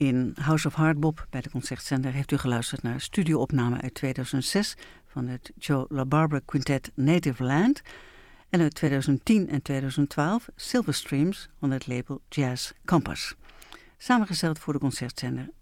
In House of Hardbop bij de Concertzender heeft u geluisterd naar studioopname uit 2006 van het Joe LaBarbera Quintet Native Land en uit 2010 en 2012 Silver Streams van het label Jazz Compass. Samengesteld voor de Concertzender